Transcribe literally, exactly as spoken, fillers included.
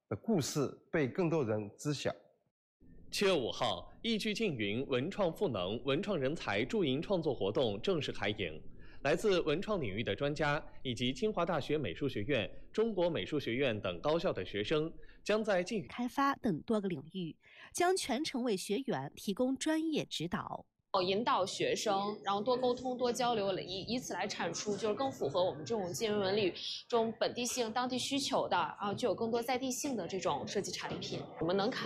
的故事被更多人知晓。 七月五号，易聚竞云文创赋能文创人才驻营创作活动正式开营。来自文创领域的专家以及清华大学美术学院、中国美术学院等高校的学生，将在竞云开发等多个领域，将全程为学员提供专业指导。 引导学生，然后多沟通、多交流，以以此来产出就是更符合我们这种金融文旅这种本地性、当地需求的啊，具有更多在地性的这种设计产品。我们能看